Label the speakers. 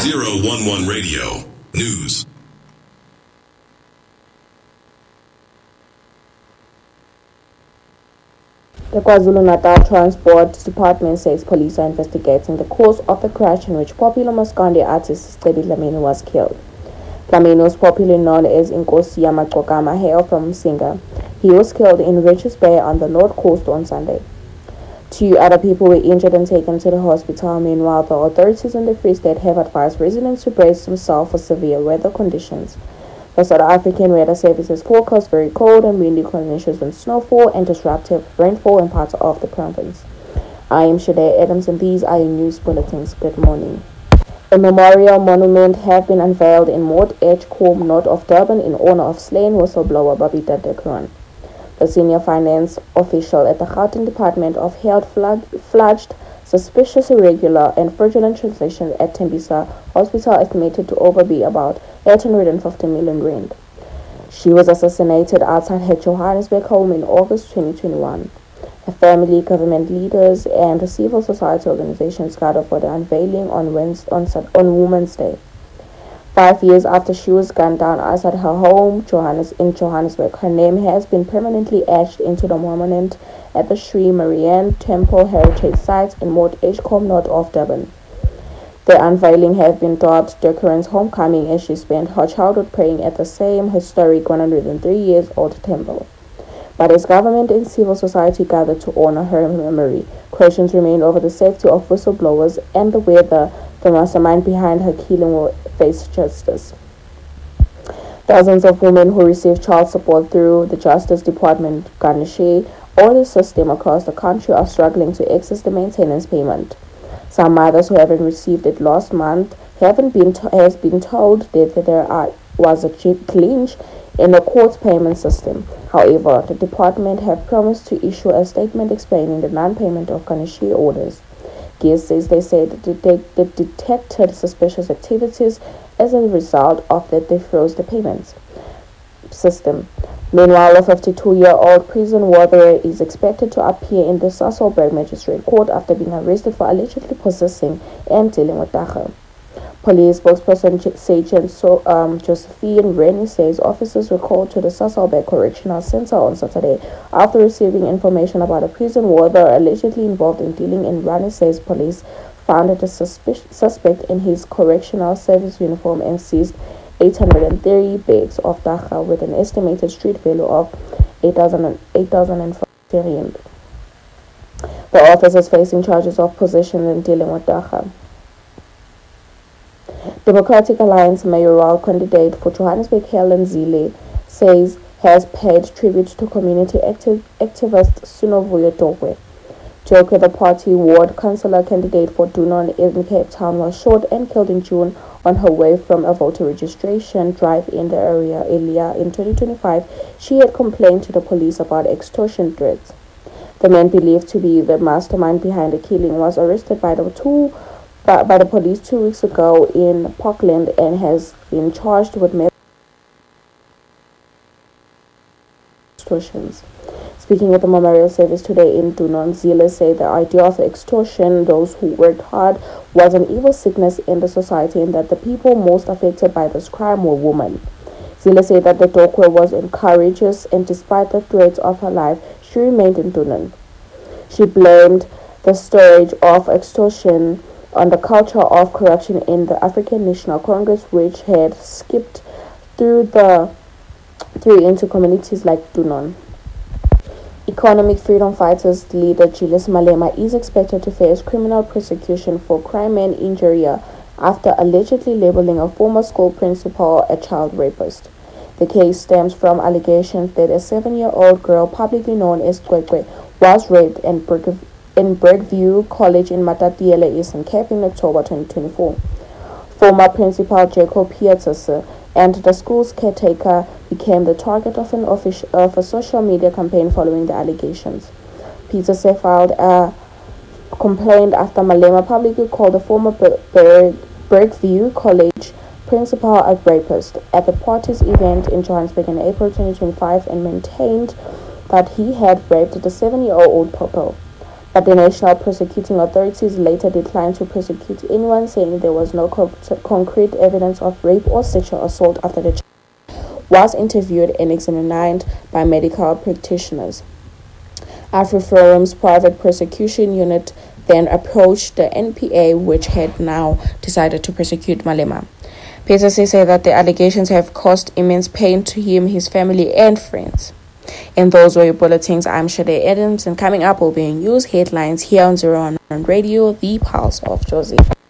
Speaker 1: 011 Radio News.
Speaker 2: The KwaZulu-Natal Transport Department says police are investigating the cause of the crash in which popular Maskandi artist Steady Dlamini was killed. Dlamini was popularly known as Inkosi Yamaqokama, hail from Msinga. He was killed in Richards Bay on the north coast on Sunday. 2 other people were injured and taken to the hospital. Meanwhile, the authorities in the Free State have advised residents to brace themselves for severe weather conditions. The South African Weather Service has forecast very cold and windy conditions with snowfall and disruptive rainfall in parts of the province. I am Shade Adams and these are your news bulletins. Good morning. A memorial monument have been unveiled in Mort Edgecombe, north of Durban, in honor of slain whistleblower Babita Dekraan. The senior finance official at the Gauteng Department of Health flagged suspicious, irregular, and fraudulent transactions at Tembisa Hospital, estimated to be about 850 million rand. She was assassinated outside her Johannesburg home in August 2021. Her family, government leaders, and civil society organizations gathered for the unveiling on Women's Day. 5 years after she was gunned down outside her home in Johannesburg, her name has been permanently etched into the monument at the Sri Marianne Temple Heritage Site in Mort Edgecombe, north of Durban. The unveiling has been dubbed Dekraan's homecoming as she spent her childhood praying at the same historic 103-year-old temple. But as government and civil society gathered to honor her memory, questions remain over the safety of whistleblowers and whether the mastermind behind her killing will face justice. Dozens of women who receive child support through the Justice Department Garnishe or the system across the country are struggling to access the maintenance payment. Some mothers who haven't received it last month has been told that there was a glitch in the court's payment system. However, the department have promised to issue a statement explaining the non-payment of Garnishe orders. Gears says they detected suspicious activities as a result of that they froze the payments system. Meanwhile, a 52-year-old prison warden is expected to appear in the Sasolburg Magistrate Court after being arrested for allegedly possessing and dealing with dagga. Police spokesperson Sergeant Josephine Rennie says officers were called to the Sasolburg Correctional Center on Saturday after receiving information about a prison warden allegedly involved in dealing in. Rennie says police found a suspect in his correctional service uniform and seized 830 bags of dagga with an estimated street value of 8,040 rand. The officer is facing charges of possession and dealing with dagga. Democratic Alliance mayoral candidate for Johannesburg, Helen Zille, says has paid tribute to community activist Sunovuyo Dogwe. Joko, the party ward councillor candidate for Dunon in Cape Town, was shot and killed in June on her way from a voter registration drive in the area. Earlier in 2025, she had complained to the police about extortion threats. The man believed to be the mastermind behind the killing was arrested by the police 2 weeks ago in Parkland and has been charged with extortions. Speaking at the memorial service today in Dunon, Zille said the idea of extortion, those who worked hard, was an evil sickness in the society and that the people most affected by this crime were women. Zille said that the Dokwe was courageous and despite the threats of her life, she remained in Dunon. She blamed the storage of extortion on the culture of corruption in the African National Congress, which had skipped through into communities like Dunon. Economic freedom fighters leader Julius Malema is expected to face criminal prosecution for crime and injury after allegedly labeling a former school principal a child rapist. The case stems from allegations that a 7-year-old girl, publicly known as Kwekwe, was raped in Bergview College in Matatiele, Eastern Cape in October 2024. Former principal Jacob Pieterse and the school's caretaker became the target of a social media campaign following the allegations. Pieterse filed a complaint after Malema publicly called the former Bergview College principal a rapist at the party's event in Johannesburg in April 2025 and maintained that he had raped the 7-year-old pupil. But the National Prosecuting Authorities later declined to prosecute anyone, saying there was no concrete evidence of rape or sexual assault after the child was interviewed and examined by medical practitioners. AfriForum's private prosecution unit then approached the NPA, which had now decided to prosecute Malema. Peterse said that the allegations have caused immense pain to him, his family, and friends. And those were your bulletins. I'm Shade Adams, and coming up will be news headlines here on 011 Radio, the Pulse of Jozi.